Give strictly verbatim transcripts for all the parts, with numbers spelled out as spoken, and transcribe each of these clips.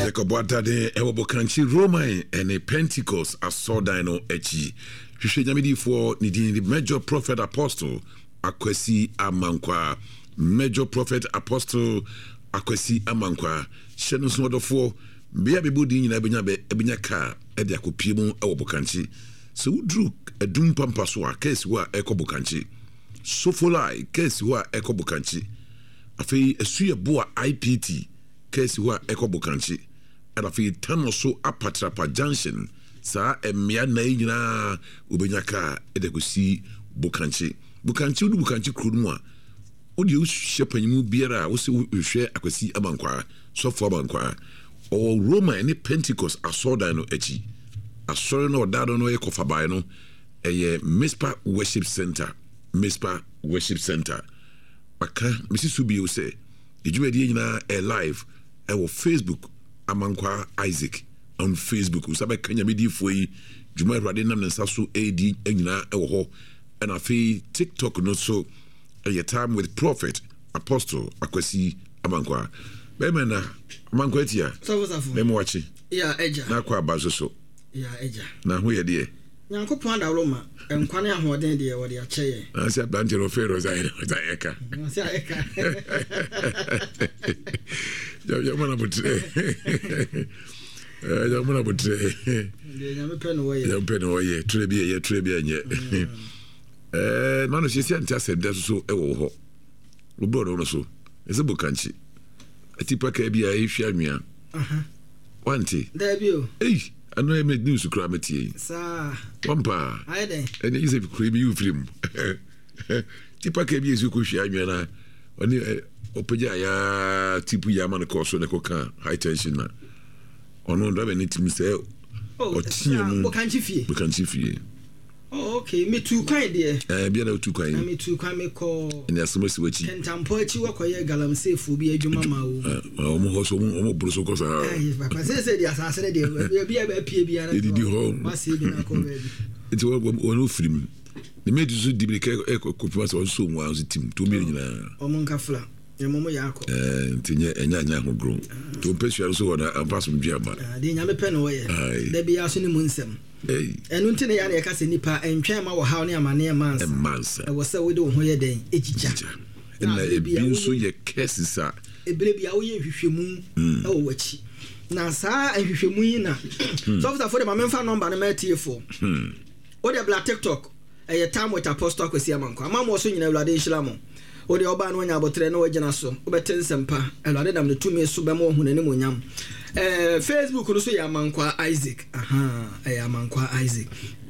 Yakobata de Ewobokanchi Roman and a Pentecost as Sordino Echi. Shishanyamidi for Nidin, the major prophet apostle Akwesi Amankwa. Major prophet apostle Akwesi Amankwa. Shenus Nodo for Beabudi in Ebinabe Ebinaka Ediakopimu Ewobokanchi. So drew a doom pampaswa case were Ekobokanchi. So for I case were Ekobokanchi. Afi a suya boa I P T. Case who are Echo Bukanchi, and a few tunnel so Apatrapa Junction, Sa and Miana Ubenyaka, Edegusi Bukanchi. Bukanchi, Bukanchi Krudua. Would you ship a new beer? I was share Akwesi Abanqua, so for Abanqua, or Roma any Pentecost, a Sordino Echi, a Sorino Dadono Eco Fabino, a Mispa Worship Center, Mispa Worship Center. Aka, Missus Subio say, did you idea a live? Our Facebook Amankwa Isaac on Facebook usabe kanya medi foi Juma Rade nam nsa so ad enyina ewo ho and afi TikTok no so a time with prophet apostle Akwesi Amankwa be me na Amankwa tia so so me mo wachi ya eja na kwa bazo so ya eja na ho ye de Nyankopon da Roma enkwane ahoden de wo de a cheye na se abante ro fero za za eka na se eka ya ya mana butre eh ya mana butre de nyame pe no ye ya pe no ye ture bi ye ture bi anye eh na no se se anta se de so e wo ho wo bro no so e se Bukanchi atipa ka bi a e hwa nwia aha wanti da bi o eh ano e me news kura metie sa pampa ai de ene ise kura bi u film tipa ka bi e su ko hwa nwia na oni Opeja ya tipu ya man koso ne koka high tension na ono ndo be ni tim se o tia mu Bukanchi fie Bukanchi fie oh okay me tu kwan de eh bia na tu kwan me tu kwan me ko ina asomasi wachi tentampo achi wakoye galamsey fu bi adwuma ma wo o mo hoso mo mo bruso ko sa eh papa se se dia asase de bia bia pie bia na di ho ma se bi na ko be it wo no film ni me du di bi ke ko pima so so mo an tim to me nyina o mo nka fla Momo yako eh tinye enya nya ho gro to pesua so wona ampasum duama ah de nyame pe no ye da bia so ni mu nsem eh enu ntine ya na ye ka se nipa entwen ma wo haw ne amane mansa mansa e wo se wo de wo ho ye den ejicha na e bi so ye kesisa ebele bia wo ye hwehwemu e wo wachi na saa ahwehwemu yi na so for the mamemfa number na matiefo hmm o de bla TikTok e ye time with apostle Akwesi Amankwa amamo so nyina Awurade nhiramo o de oba no nya abotre na wagina so obeten sempa Awurade dam ne tumi so be mo hu nanim onyam eh Facebook no so ya Amankwa Isaac aha eh Amankwa Isaac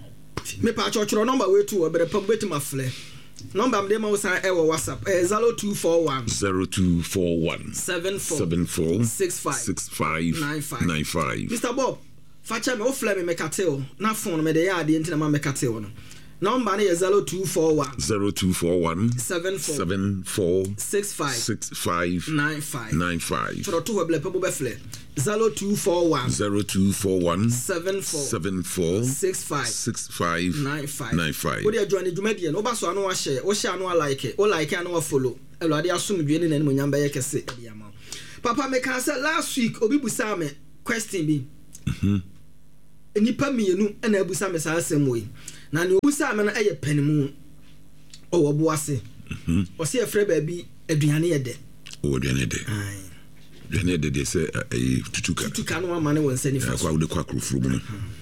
me pa chochoro number we two obere pam betima fle number am de ma wosan e wo WhatsApp eh zero two four one zero two four one seven four seven four six five six five nine five Mister Bob facha me o fle me mekateo na phone me de ya ade ntina ma mekateo no number is zero two four one zero two four one seven four seven four six five six five nine five nine five for to weble pebo be fle zero two four one zero two four one seven four seven four six five six five nine five nine five wo de adwane dwumadi no ba so anu wa share wo share anu wa like wo like anu wa follow Awurade asomdwe ne nanim nyamba ye kese e ya ma papa me kan say last week obi busa me question bi mhm enipa mienu na abusa me sa asem we na ne obusa me na eye panimu o wo boase mhm o se efre ba bi aduane ye de o aduane de ai aduane de de se eh tutuka tutuka no amane won sani fa kwa de kwa krofuru mu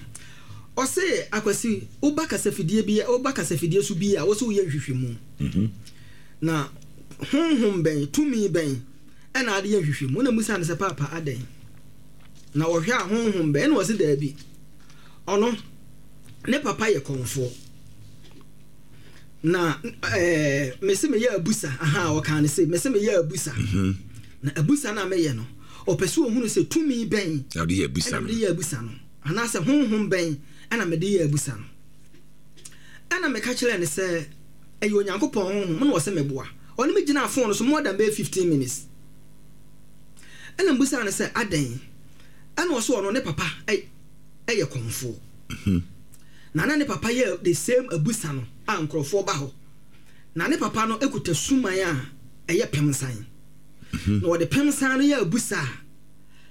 o se Akwesi o ba kasafidie bi o ba kasafidie su bi a wo se wo ye hwehwemu mhm na honhom ben tumi ben ena ade ye hwehwemu na musa ne se papa aden na wo hwe a honhom ben na wo se da bi ono ne papa ye konfo na eh mese me ye abusa aha wo kan se mese me ye abusa mhm na abusa na me ye no opesu ohunu se tumi ben ya de ye abusa no de ye abusa no ana se honhom ben ana me de ye abusa no ana me ka kire ne se eyo Onyankopon honhom na wo se me boa oni me gina phone so more than be fifteen minutes ana mbusa ne se adan ana wo so ono ne papa eh eye konfo mhm na na ne papa ye the same abusa no ankrofo ba ho na ne papa no ekuta suman a eye pemsan mhm no de pemsan no ye abusa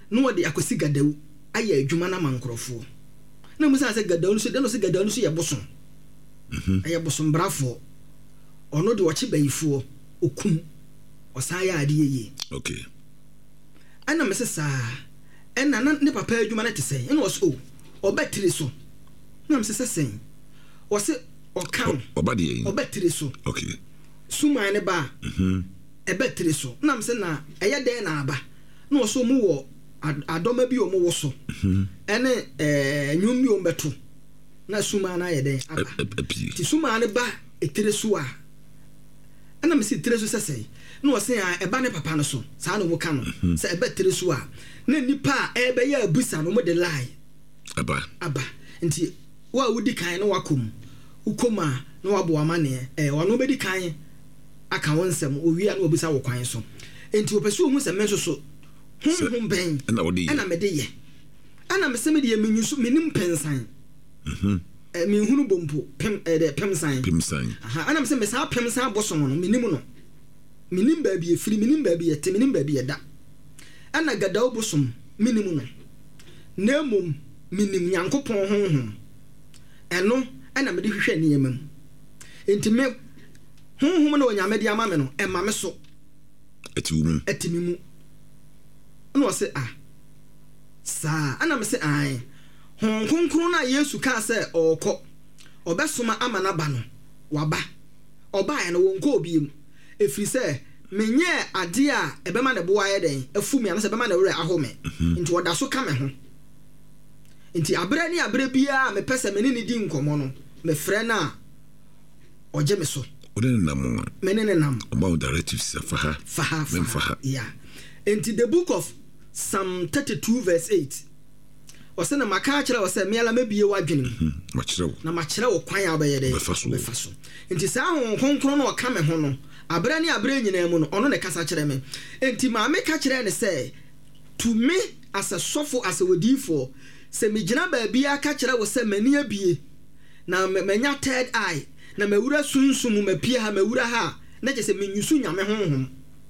no wɔde akwasi gadawu ayɛ adwuma na ma nkorɔfoɔ na mu sɛ gadawu no so de no sɛ gadawu no so yɛ bosom mhm ɛyɛ bosom brafo ɔno de wɔkye bayifoɔ okum ɔsan yɛ ade yie okay ana mese saa ɛna na ne papa adwuma na te sɛ ɛna wɔso o ɔbɛtiri so na mese sɛ sɛn wɔse ɔka ɔba de yɛ ɔbɛtiri so okay suman ne ba mhm ɛbɛtiri so na mese na ɛyɛ dɛn na aba na wɔso mu wɔ adɔma bi ɔmo wɔ so mhm ɛne ɛɛ nwom bi ɔmo bɛto na suman na yɛ dɛn aba ti suman ne ba etiri so a ana mese etiri so sɛ sɛn na wɔse a ɛba ne papa no so saa na ɔmo ka no sɛ ɛbɛtiri so a na nipa a ɛbɛyɛ abusa no mo de lie aba aba nti wa wudi kan na wakom ukoma na wabo amane eh ɔno bɛdi kan aka wɔn nsɛm owia na obusa wɔ kwan so nti opɛso hu sɛ menso so honhom bɛn ɛna wɔde ɛna mede yɛ ɛna mesɛ mede yɛ menyusu menim pensan mhm eh menhunu bompo pem eh de pemsan pemsan aha ɛna mesɛ mesa pemsan bosom no menim no menim baabi efiri menim baabi yɛ te menim baabi yɛ da ɛna gadaw bosom menim no na mom menim Nyankopɔn honhom ɛno ɛna mede hwehwɛ nneɛma mu enti me honhom na onyame de ama me no ɛma me so eti mu eti mi mu na ɔse ah saa ana me se ai hon konkron na Yesu ka sɛ ɔkɔ ɔbɛsoma ama na ba no waba ɔba ɛ no wonko obi mu efiri sɛ menyɛ ade a ɛbɛma ne boa yɛ den afu me ana sɛ ɛbɛma ne werɛ ahome nti ɔda so ka me ho nti abere ni abere bia me pese me ne ne di nkomo no me frɛ na ɔgye me so ɔde ne nam me ne ne nam about directives faha faha faha yeah into the book of Psalm thirty-two verse eight ɔsɛ na maka kyerɛ ɔsɛ me ala mabie wadwene ma kyerɛ na ma kyerɛ wo kwan a bɛyɛ de befa so nti saa hon konkron na ɔka me ho no abere ni abere nyina mu no ɔno ne kasa kyerɛ me nti ma me ka kyerɛ ne sɛ to me as a sɔfo as a wodifo sɛ me gyina baabi aka kyerɛ wo sɛ mani abie na manya third eye na mawura sunsum mapie ha mawura ha na kyerɛ sɛ menyusu nyame honhom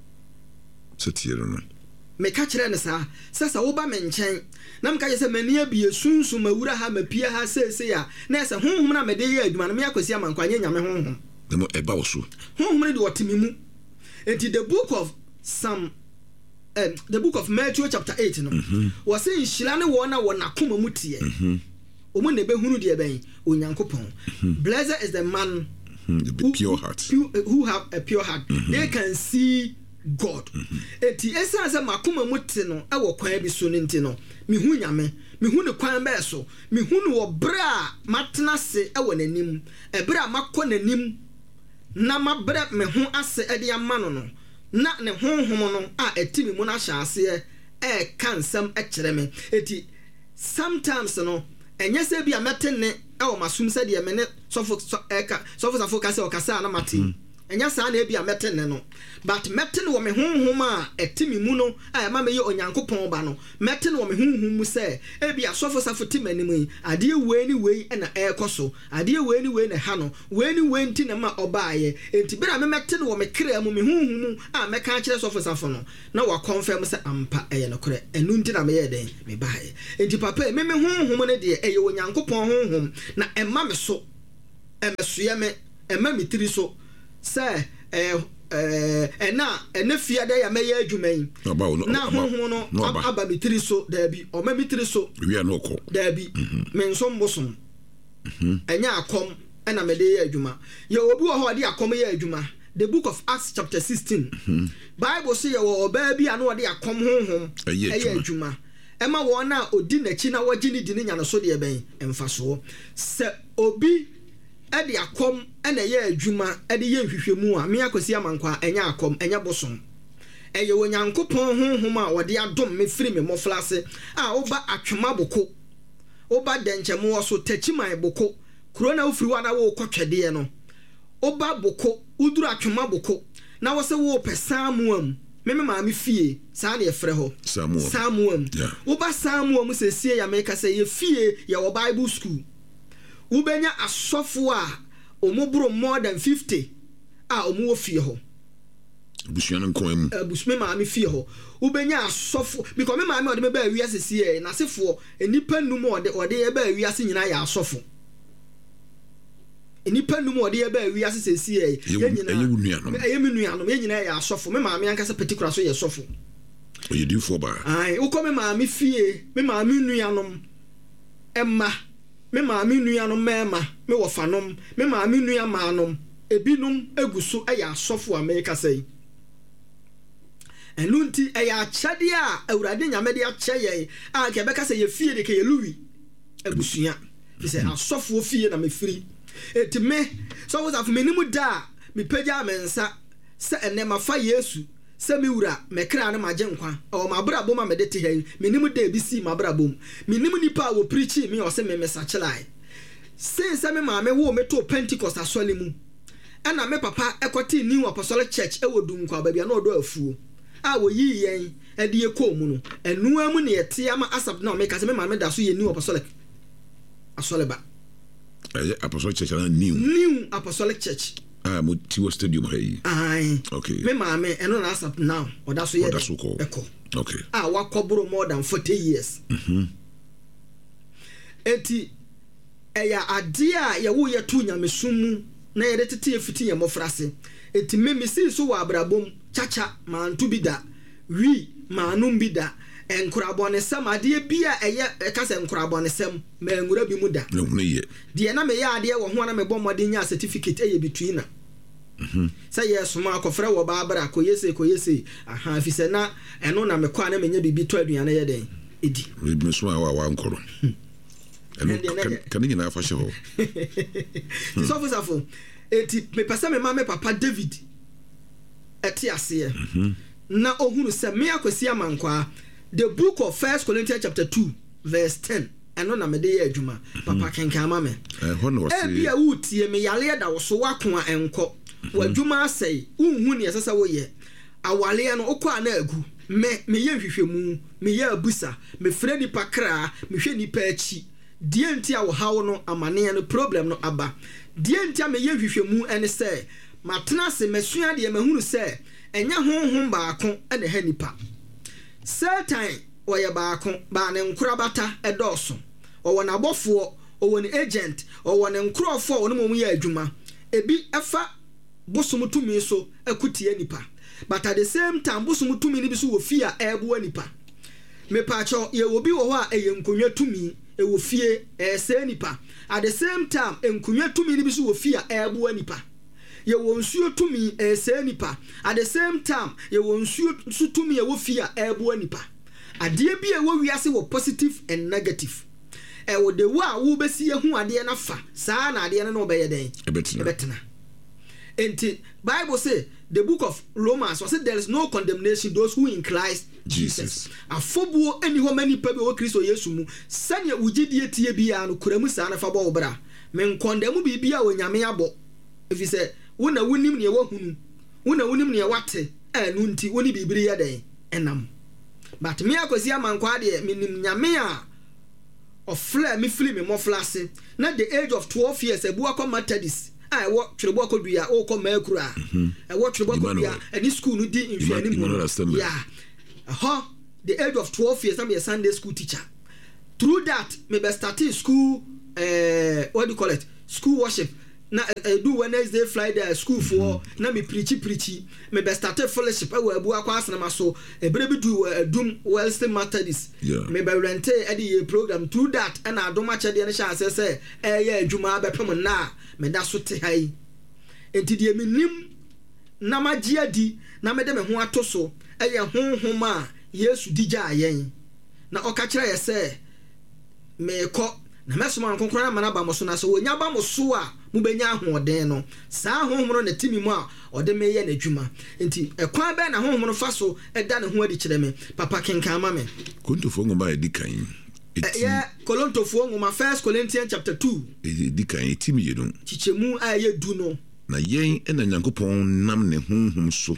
setiero no me ka kyerɛ ne saa sɛ sɛ wo ba me nkyɛn na mka kyerɛ sɛ mani abie sunsum mawura ha mapie ha sese ya na sɛ honhom na mede yɛ adwuma no me akwasi amanko anye nyame honhom demo eba wo so honhom ne de wɔtemi mu enti the book of Psalm Um, the book of Matthew chapter eight no was saying nhyira ne wɔn a wɔn akoma mu tie omo ne behunu de bɛn onyankopɔn blessed is the man the pure heart who, who have a pure heart mm-hmm. they can see God eti esa sɛ makoma mu te no ɛwɔ kwan bi so ne nti no mehu nyame mehu ne kwan bɛɛ so mehu ne wɔ bra a matena se ɛwɔ n'anim ɛbra a makɔ n'anim na mabrɛ me ho ase ɛde ama no no na ne honhom no a etimi mu na hyase e kan nsam e kyerɛ me eti sometimes no enye se bia metene e wo masum se de me ne sofo e ka sofo safo ka se o kasa na mate enye sa na e bia metene no but metene wo me honhom a etimi mu no a ma me ye onyankopɔn ba no metene wo me honhom mu se e bia sofo safo ti manim yi ade we ni we na e koso ade we ni we na ha no we ni we nti na ma obaaye enti bira me metene wo me kra mu me honhom mu a me ka kire sofo safo no na wa confirm se ampa e ye no kore enu nti na me ye den me baaye enti papa me me honhom ne de e ye onyankopɔn honhom na e ma me so e mesoye me e ma me tiri so sɛ eh eh na ene fiade ya meye adwuma yi na honhom no aba mitiri so dabi o ma mitiri so wi na okɔ dabi me nso mbosom mhm enya akom na me de ye adwuma ye obi wo ho de akom ye adwuma the book of Acts chapter sixteen Bible say ye wo oba bi anu de akom honhom eye adwuma ema wo na odi nachi na wagye ni di ne nya no so de ben emfa so se obi ade akom ena ye adwuma ade ye nhwehwemu a me akwasi amankwa enya akom enya bosom eye wonyankopɔn honhom a wode adom me firi me moflase a oba atwema boko oba denchemo wo so tachiman boko kuro na ofiri wa na wo kotwede no oba boko uduru atwema boko na wo se wo pesamuam me me ma me fie saa na ye frɛ ho samuam samuam oba samuam se sie ya me ka se ye fie ye wo Bible school ubenya asofo a omubro more than fifty a omuwo fie ho busuan nko emu abusme maame fie ho ubenya asofo because me maame ode me ba wi asese e na sefo enipa num ode ode e ba wi ase nyina ya asofo enipa num ode e ba wi asese sie e ye nyina ye nuanom ye me nuanom ye nyina ya asofo me maame ankasa particular so ye sofo oye di fo ba ai uko me maame fie me maame nuanom emma me maame nuanom mema me wofanom me maame nuamanom ebinom eguso e ya asofo America sei enunti eya achade a awurade nyame de ache ye a ke beka se ye fie de ke ye luwi abusua fi se asofo fie na me firi eti me so was afo menimu da me pagya mensa se ene mafa Yesu se me wura me kra na magye nkwa o mabra bom me de te he menimu da ebisi mabra bom menimu nipa wo preach me o se me mesachelai se se me maame wo me to Pentecost asole mu ana me papa ekoti New Apostolic Church e wodum kwa ba bia na odo afuo a wo yi yen e de ekọ mu no enu amu ne yete ama asap na o me ka se me maame da so ye New Apostolic asole ba eh Apostolic Church na New New Apostolic Church ah mo Tiwo Stadium hey ai okay me maame eno na asap now o da so ye ekọ okay ah wakoboro more than forty years mhm eti eya ade a ye wo ye tu nyamesum mu na ye de tete efiti ye mofrase eti me me si so wa abrabom chacha mantu bi da wi manum bi da enkurabone sam ade bia eye ekase enkurabone sam ma enwura bi mu da no ye de na me ya ade wo ho na me bomode nya certificate eye between na mhm say yes ma akofra wo ba abra ko yese ko yese aha fi se na eno na me kwa na me nya bibi to aduane ye den edi me so wa wa nkoro eno kan ni na fa she ho so for so eti me pesa me ma me papa David eti ase mhm na ohunu se me akwasi amankwa the book of First Corinthians chapter two verse ten eno na me de ye adwuma papa kenkan ma me eh ho no e bia wutie me yale da wo so wako a enko wadwuma asai unhu ne yesesa wo ye awale no okwa na agu me me ye hwehwemu me ye abusa me frɛ nipa kra me hwɛ nipa achi die ntia wo hawo no amane no problem no aba die ntia me ye hwehwemu ene sɛ matena se mesua de mahunu sɛ enya honhom baako ene ha nipa Satan oye baako ba ne nkura bata edoso owo na abofo owo ni agent owo ne nkurofo owo no mo ye adwuma ebi efa bosum tumi so akutie nipa but at the same time bosum tumi ni bi so wo fia ebo nipa me pacho ye obi wo ho a eye nkonwa tumi e wo fie e se nipa at the same time enkonwa tumi ni bi so wo fia ebo nipa ye wo nsuo tumi e se nipa at the same time ye wo nsuo su tumi e wo fia ebo nipa ade bi e wo wiase wo positive and negative e wo de wo a wo besi ye hu ade na fa saa na ade na no be ye den ebetena enti Bible say the book of Romans was said there is no condemnation those who in Christ Jesus afobuo eni ho mani pa bi wo Kristo Yesu mu sane ugidie tie bia no kuramu saa na fa bo wo bra men condemn bi bia wo nyame abo if you say wona wonim ne wahunu wona wonim ne wate anu nti woni bibiri ya den enam but me akosi amankwa de minim nyame a ofla me fili me moflase na the age of twelve years ebu akọ Methodist I wo twirebo akodua o ko makura I wo twirebo akodua any school no di infani mu yeah ho the age of twelve years I'm a Sunday school teacher through that me be starting school uh, what do you call it school worship na uh, do Wednesday Friday school for na me preachy preachy me be started fellowship e abu akwa asena so e bre bi do uh, dum Wellston Methodist yeah. me be rent e the program through that and adoma chede ne sha say say e ya adwuma bepem na me da so te hai enti de menim na magia di na me de me ho ato so e ye honhom a Yesu digya ayen na o ka kire ye say me ko na mesoma nkonkron na manaba mo so na so wonya ba mo so a mu benya ahoden no saa honhom no na timi mu a ode me ye na dwuma enti ekwan be na honhom no fa so e da ne ho adi kire me papa kenkan ma me kontofo ngoma edi kan yeah Kolontofo ngoma First Corinthians chapter two edi kan timi ye no chichemu a ye du no na yen ena Nyankopon nam ne honhom so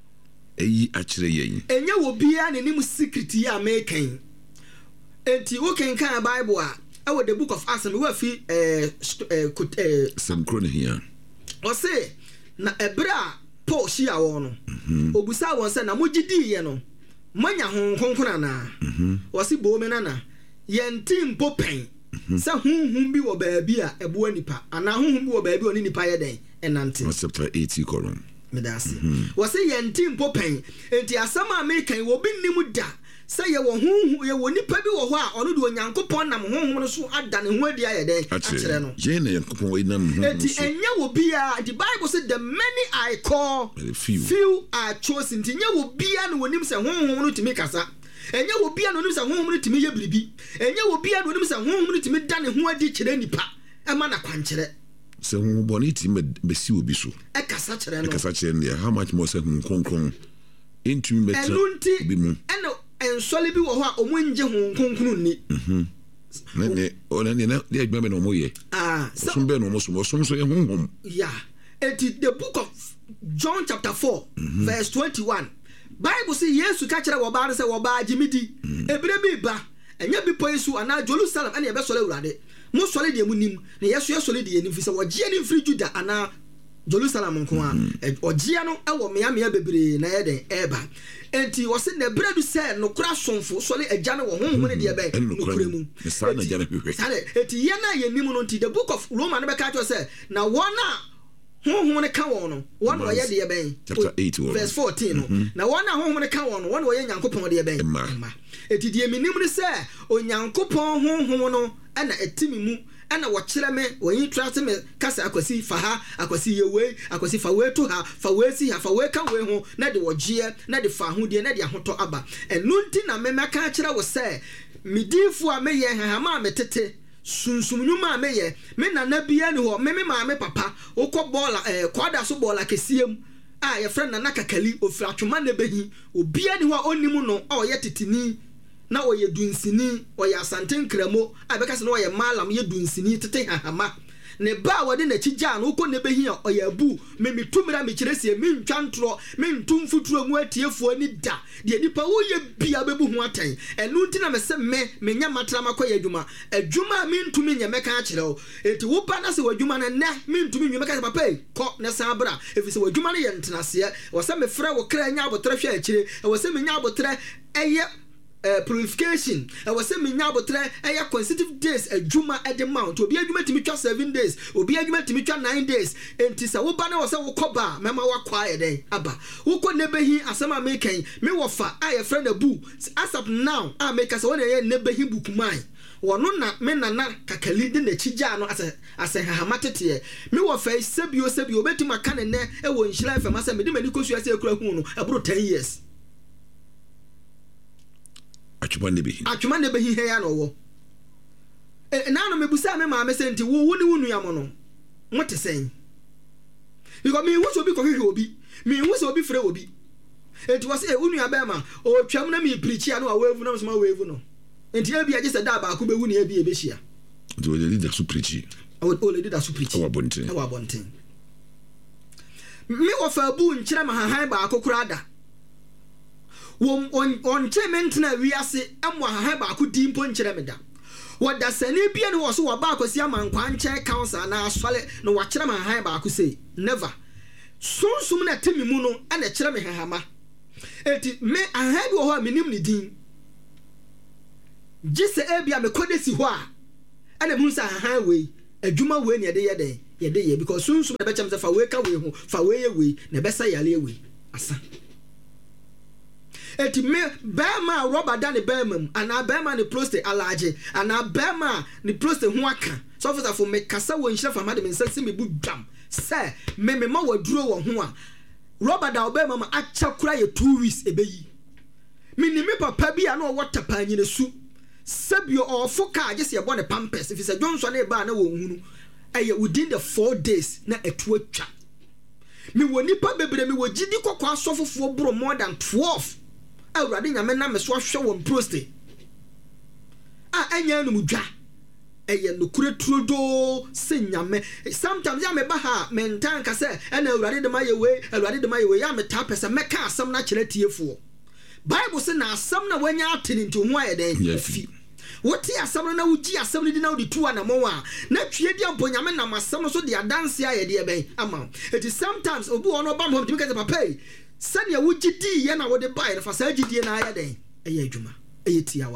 eyi akire yen enye wo bia ne nim secret ya mekan enti wo kenkan Bible a I the book of Acts, we were eh eh synchron here. O say na ebra Paul hyia wɔn no obusa wɔn sɛ na mogye diiɛ no manya Honhom Kronkron anaa wɔsi boome nana yɛnti mpo pɛn sɛ honhom bi wɔ baabi a ɛboa nipa anaa honhom bi wɔ baabi a ɔne nipa yɛ dɛn ɛnante chapter eighty kolon medase wɔsi yɛnti mpo pɛn enti asɛm a mekan wɔ bi nim da sɛ yɛ wɔ honhom yɛ wɔ nipa bi wɔ hɔ a ɔno de Onyankopɔn nam honhom no so ada ne ho adi ayɛ dɛn akyerɛ no yɛn na Onyankopɔn wɔ nam honhom enti ɛnyɛ wɔ bia the Bible said the many I call few, few are chosen enti nyɛ wɔ bia no wɔnim sɛ honhom no tumi kasa ɛnyɛ wɔ bia no wɔnim sɛ honhom no tumi yɛ biribi ɛnyɛ wɔ bia no wɔnim sɛ honhom no tumi da ne ho adi kyerɛ nipa ɛma na kwankyerɛ sɛ honhom bɔne tumi bɛsi obi so ɛkasa kyerɛ no ɛkasa kyerɛ no how much more sɛ Honhom Kronkron ɛntumi bɛtena bi mu ɛno ensɔle bi wɔ hɔ a ɔmo ngye Honhom Kronkron ni mhm na ne ɔna ne na de adwuma bɛ na ɔmo yɛ ah so bɛ na ɔmo so ɔsom so yɛ honhom yeah eti the book of John chapter four mm-hmm. verse twenty-one Bible say Yesu ka kyerɛ wɔbaa no sɛ wɔbaa gye me di ebire bi ba ɛnyɛ bi pɔ isu ana Jerusalem ɛna yɛbɛ sɔre Awurade mo sɔre deɛ mu nim na Yesu yɛ sɔre deɛ nim fi sɛ wɔgye ne mfiri Juda ana Jerusalem nko a ɔgye no ɛwɔ meamea bebree na yɛ den ɛba enti wɔse na brɛdu sɛ nokora sonfo sɔre agya no wɔ honhom ne deɛ bɛ nokora mu saa na agya no hwehwɛ enti yɛn a yɛnim no nti the book of Roman no bɛka kyerɛ sɛ na wɔn a honhom ne ka wɔn no wɔn na wɔyɛ deɛ bɛn chapter eight verse fourteen no na wɔn a honhom ne ka wɔn no wɔn na wɔyɛ Nyankopɔn deɛ bɛn ma enti deɛ menim ne sɛ Onyankopɔn honhom no ɛna ɛtimi mu ɛna wɔkyerɛ me wɔyi trust me kasa akwasi fa ha akwasi yewe akwasi fa we to ha fa we si ha fa we ka we ho na de wɔgyeɛ na de fa ho de na de ahotɔ aba ɛno nti na me mɛka kyerɛ wo sɛ midifo a meyɛ hahama a metete sunsumnwuma a meyɛ me nana bia ni hɔ me me maame papa wokɔ bɔɔla eh kwada so bɔɔla kesiem a yɛfrɛ nana kakali ofira twoma na behi obia ni hɔ a onimu no a ɔyɛ titini na ɔyɛ dunsini ɔyɛ asante nkramo a bɛka sɛ na ɔyɛ malam yɛ dunsini tete hahama ne ba wɔde na kigya no wokɔ ne behi a ɔyɛ abu me metumira me kyerɛ sie me ntwa ntorɔ me ntum futuro mu atiefoɔ ni da de nipa wo yɛ bia bebu ho atɛn ɛno nti na me sɛ me menya matra makɔ yɛ adwuma adwuma me ntumi nyɛ mɛka akyerɛ wo enti wo ba na sɛ wadwuma no nɛ me ntumi nyɛ mɛka sɛ papa kɔ na san bra efi sɛ wadwuma no yɛ ntenaseɛ wɔ sɛ me frɛ wo kra nya abotrɛ hwɛ akyire wɔ sɛ me nya abotrɛ ɛyɛ Uh, purification ɛwɔ sɛ menya abotrɛ ɛyɛ consecutive days adwuma ɛde mount obi adwuma timi twa seven days obi adwuma timi twa nine days enti sɛ wo ba na wɔ sɛ wokɔ ba mɛma wakɔ ayɛ dɛn aba wokɔ nebehi asɛm a mekan me wɔfa a yɛfrɛ na bu asap now a meka sɛ wɔne ɛyɛ nebehi bukuman wɔno na me nana kakali de n'akyi gyaa no asɛ asɛ hahama teteɛ me wɔfa sɛbio sɛbio obɛtumi aka ne nɛ ɛwɔ nhyira fam asɛ mede m'ani kɔsua sɛ akura hu no ɛboro ten years atwuma ne behi atwuma ne behi he ya no wo e na no mebusa me ma me senti wo wo ne wo nua mo no mo te sen because me wo so bi ko hwehwe obi me wo so obi frɛ obi enti wo se e wo nua ba ma o twam na me preach ya no a wavu na so ma wavu no enti e bi agye se da ba ko bewu ne e bi e be hia enti wo leader so preach o o leader so preach wa bonten wa bonten me wo fa bu nkyere ma hahan ba akokura da won on trementna wiase amwa hahan ba ko dimpo nkyere me da wada sane bia ne wo so wo ba akosi amankwa nkyɛ council na asole no wa kyerɛ ma hahan ba ko sei never sunsum na temi mu no ana kyerɛ me hahama enti me hahan bi wo ho a menim ne din gise ebia me kodesi ho a ana mu sa hahan we adwuma we ne yede yede yede ye because sunsum na bechem se fa we ka we ho fa we ye we na besa yale we asa eti me bema roba da ne bema ana bema ne prostate alaje ana bema ne prostate ho aka so officer for me kasa wo nhira fama de me nsa se me bu dwam se me me ma waduro wo ho a roba da obema ma acha kura ye two weeks ebeyi me ni me papa bi a na wo tapa nyine su sabio ofo ka age se yebo ne pampers if se Johnson e ba na wo hunu eye within the four days na etu atwa me woni pa bebre me wo gidi kokwa asofofo bro more than twelve awurade nyame na me so ahwe won prostate a anya no mudwa eye no kure trudo se nyame sometimes ya me ba ha mentan ka se na awurade de maye we awurade de maye we ya me ta pese meka asam na kire tiefo bible se na asam na wanya atene nti ho aye den afi what ya some na uji asem di na di two na mo a na twie di ampo nyame na masem so de adanse aye de ben ama it is sometimes obi ono ba mo timi ka papa sane ya wuji di ye na wo de buy fa sa gidie na aye den eye adwuma eye tiawa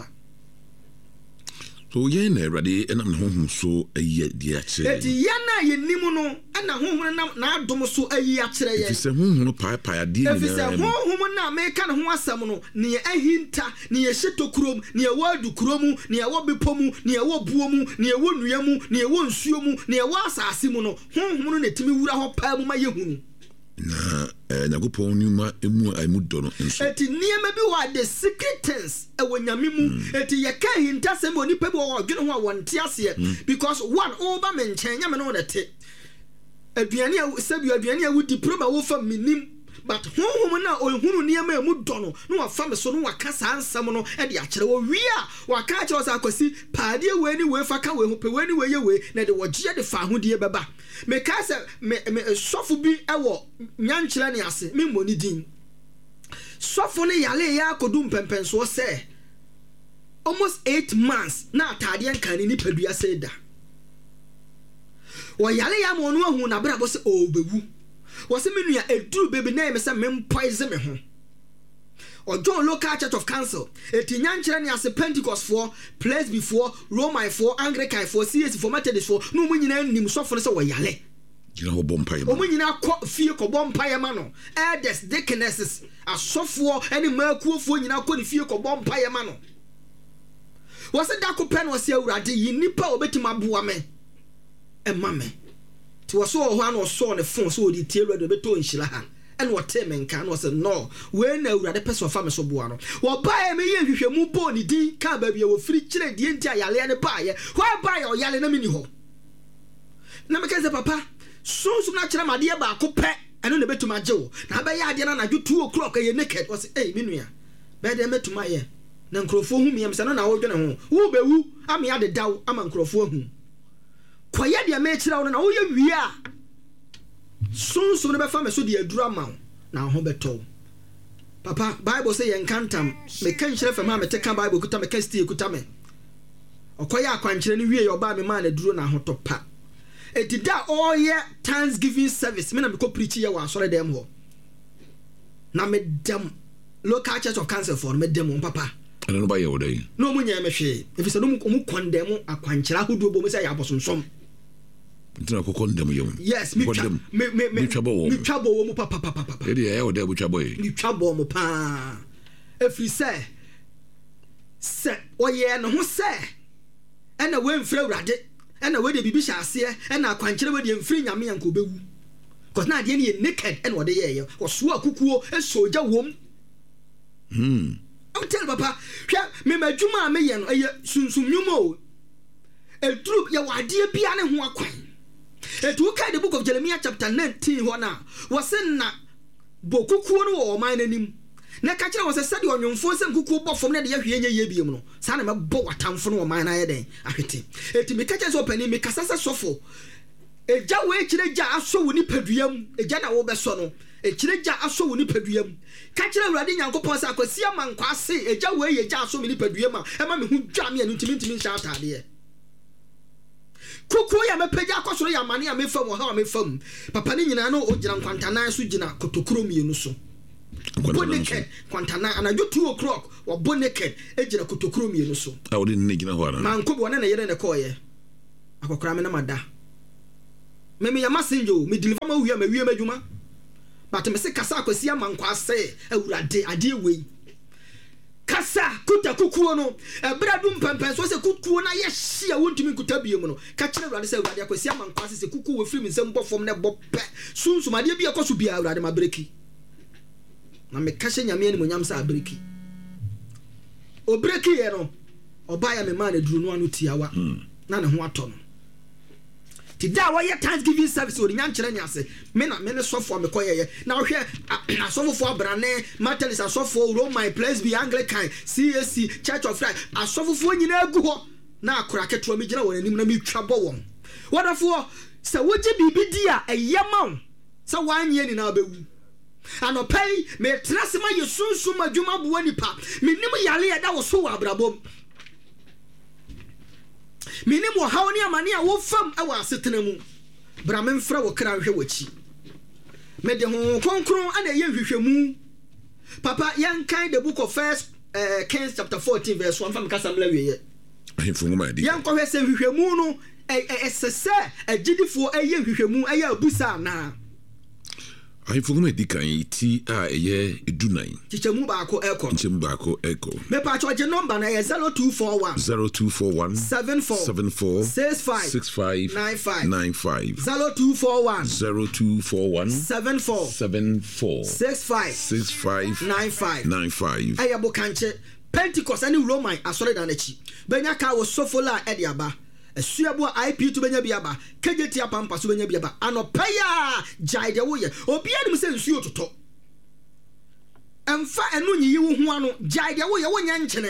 so ye na ready enam na honhom so ayi di a kire eti ye na ye nimu no na honhom na na adom so ayi a kire ye efise honhom pa pa ade ni na efise honhom na me ka ne ho asem no ne ye ahinta ne ye hyeto kurom ne ye wadu kurom ne ye wo bepomu ne ye wo buomu ne ye wo nuamu ne ye wo nsuomu ne ye wo asase mu no honhom no na timi wura ho pa mu ma ye hunu na eh nyagopon nyuma emu amu do no nso eti niema bi wa the secret things e wo nyame mu eti ye ka hinta sem oni pe bi wo dwene ho a wonte ase because one over men chen nyame no de te aduane a sabi aduane a wudi proba wo fa minim but honhom na ohunu niema emu do no no wa fa me so no wa ka sa ansam no e de a kire wo wi a wa ka kire wo sa akwasi paade we ni we fa ka we ho pe we ni we ye we na de wo gye de fa ho de beba me ka se me me sofo bi ewo nyankyere ne ase me moni din sofo ne yale ya kodum pempenso se almost eight months na atade enkan ni padua se da wo yale ya mo no ahu na bra bo se obewu wo se menua eduru baby na me se me poison me ho or John local church of council eti nyankyere ne ase Pentecost for place before Roman for Anglican for C S for Methodist for no munyina nim sofo ne se wo yale gina ho bompa o munyina ko fie ko bompa ye ma no elders deaconesses asofo ene makuofo nyina ko ne fie ko bompa ye ma no wo se da ko pen wo se awurade yi nipa obetima boa me e ma me ti wo so ho an wo so ne fon so odi tie redo beto nhyira ha and what time and can was a no when a rather person family so buano. Well, buy me if you move bony D can baby will free chile the entire yale buy why buy or yale na mini ho. Namaka papa so so natural my dear ba ko pet and on the bed to my joe. Now by yadiana na you two o'clock a naked was a minuya. Better met to my ear. Nan crofo whom yam son I was gonna home. Who be who? I'm ya the dow among crofo whom. Quiet your mates around and all you we are. Soon soon never found so dear drama now home beto. Papa Bible say encantam me can share from mamma take Bible kuta me can steal kutame. Okoya kwanchire ni wie your ba me man duro na ho topa. E did that all year Thanksgiving service me na me ko preach here wa sore dem ho. Na me dem local church of council for me dem papa. I don't know by your day. No munya me hwe. If so no mu condemn akwanchira hodo bo me say ya bosonsom. Yes, me me me me trouble me trouble mo papa papa papa. Edi e o de bu trouble e. Me trouble mo pa. Every say say oye no ho say. E na we mfra urade. E na we de bibi hya ase e na akwankyere we de mfri nyame yanko bewu. Cause na de ne naked e na de ye ye. Oso akukuo e soja wom. Hmm. I'm tell papa, hwa me madwuma me ye no e sunsum nyumo. E duru ye wade bia ne ho akwan. It will carry the book of Jeremiah chapter nineteen. Wana was in na bokukuo or mine him. Nakacha was a study on your force and kuku bought from the Yabium. Sana bo a town for no mine I day. I hit him. It me catches open in me casasa sofo. A jawe chileja so wini pedrium, a jana obesono, a chileja so wini pedrium. Catcher radin and coposa cosia man quasi, a jawe a jar so many pedrium, a mammy who jam me and intimate me shout out here. Kuku ya mepeja akosoro ya mane ya mefam ha mefam papa ni nyina no ogira nkwantana so gina kotokuro mienu so boneket kwantana anajo two o'clock wa boneket egira kotokuro mienu so a wodi ne gina ho ara man ko bo na yere ne koye akokora me na mada me me ya masenjo me deliver ma wi ma wi ma djuma but me se kasa akosi amankwa se awurade ade we kasa kuta kukuo no ebra dum pempen so se kukuo na ye hia wontumi kuta biem no ka kire awurade se awurade akwasi amankwa se kukuo we firi mi nsem bofom na bo pe sunsum ade bia koso bia awurade ma breki na me ka hye nyame ani monyam sa breki o breki ye no oba ya me ma na duru no anu tiawa na ne ho ato no ti da wa ye Thanksgiving service o nyankyere ni ase me na me ne sofo me koyeye na wo hwe asofo abrane Methodist asofo Roman place be Anglican C S C Church of Christ asofo nyina agu ho na akora keto me gina won anim na me twa bo won wadafo se woje bibi dia eyema se wanye ni na bewu anopai me trase ma yesunsu madwuma bo nipa me nim yale ya da wo so wa abrabom minim wo haw ne amane a wo fam e wa asetena mu bra memfra wo kra hwe wachi me de ho konkron ana ye hwehwemu papa yan kan the book of first uh, Kings chapter fourteen verse one fam kasa mla wiye ahemfo ngoma di yan ko hwese hwehwemu no esese agidifo eye hwehwemu eye abusa na ahemfo ngoma di kan ti a eye edunan chichemu ba ko eko chichemu ba ko eko me pa cho je number na zero two four one zero two four one seven four seven four six five six five nine five nine five zero two four one zero two four one seven four seven four six five six five nine five nine five aya bo kanche Pentecost ani Roman asore da na chi benya ka wo sofola e dia ba esuabo I P to benya bia ba kejeti apampa so benya bia ba anopeya jaide wo ye obi anim se nsuo toto emfa enu nyi wo ho ano jaide wo ye wo nya nkyene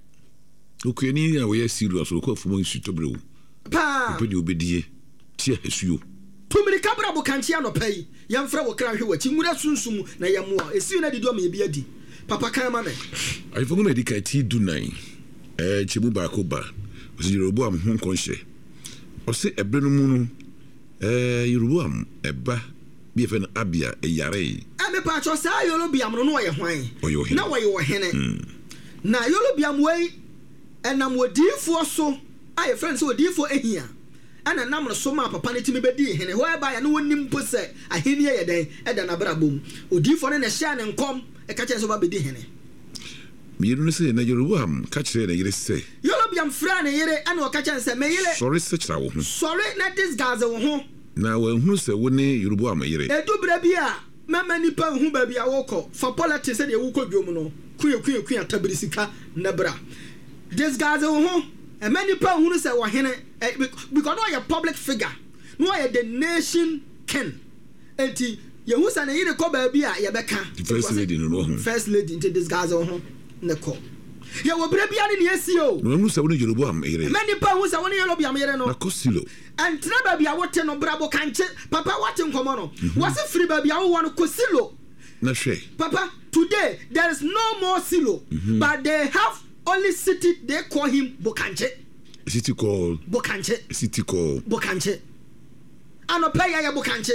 okweni a wo ye serious wo ko afumo nsu to brewo pa obi obedie tie esuo tumiri kabra bo kanche anopeyi yemfra wo kra hwe wachi ngura sunsum na yemmo esiu na dido ma ye bia di papa kan ma me ai fogo medical ti du nine eh chibu ba ko ba osi Yeroboam ho konhye osi ebre no mu no eh Yeroboam eba bi efe no Abia eyare e me pa cho sa Yeroboam no no ye hwan na wo ye wo hene na Yeroboam wei enam wodifo so aye friends wodifo ehia ana nam no so ma papa ne timi bedi hene ho eba ya no wonim po se aheni ye den e da na brabom odifo ne na hia ne nkom e ka chen so ba bedi hene miru no se na Yeroboam ka kire na yire se Yeroboam fra ne yire ana o ka chen se me yire sorry se kira wo ho sorry na this guys wo ho na wo hu se wo ne Yeroboam yire edu bra bia mama nipa hu ba bia wo ko for politics se de wo ko dwom no kuye kuye kuye tabiri sika na bra this guys wo ho e many pa hu se wo hene because no your public figure no you the nation ken enti ye hu se ne yire ko ba bia ye beka first lady no ho first lady into this guys wo ho ne ko ye wo bra bia ne esi o no hu se wo ne Yeroboam yire many pa hu se wo ne Yeroboam yire no na kosilo and traba bia wo te no brabo kanche papa what nkomo no was free ba bia wo won kosilo na hwe papa today there is no more silo mm-hmm. but they have only city they call him Bokanche city call Bokanche city call Bokanche ano pay ya Bokanche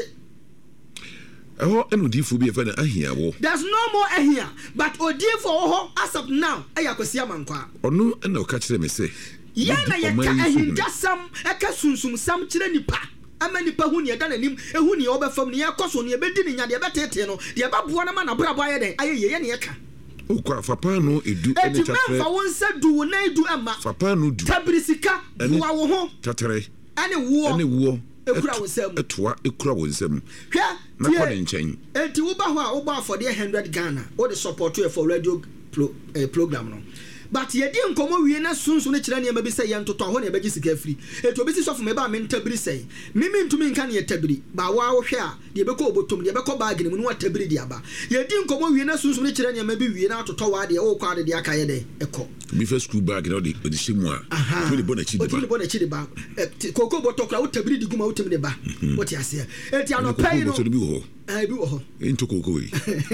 eho eno difo bi e fa na ahia wo there's no more ahia but odifo ho as of now aya kwasia mankwa ono ena o ka kire me se ye na ye ka ahindasam eka sunsum sam kire nipa ama nipa hu ne da nanim ehu ne obefam ne yakoso ne bedi ne nya de betete no de baboa na ma na brabo aye den aye ye ne ye ka o kwa fapa no edu ene chafre fa won se du na edu ama fapa no du tabrisika wa wo ho tatere ane wo ane wo ekura wo sam etwa ekura wo sam hwa na ko ne nchen enti wo ba ho a wo ba for the one hundred Ghana wo the support you for radio pro, eh, program no but ye di nkomo wie na sunsun ne kire ne ma bi se ye ntoto ho ne be gisika free eto bi si sofo me ba me ntabiri sei mimi ntumi nka ne tabiri ba wa wo hwe a de be ko obotom de be ko bag ne mu no tabiri di aba ye di nkomo wie na sunsun ne kire ne ma bi wie na atoto wa de wo kwa de aka ye de eko bi first school bag no de de shimu a to de bona chi de ba to de bona chi de ba koko boto kra wo tabiri di guma wo temi de ba wo ti ase enti ano pay no eh bi wo ho into koko we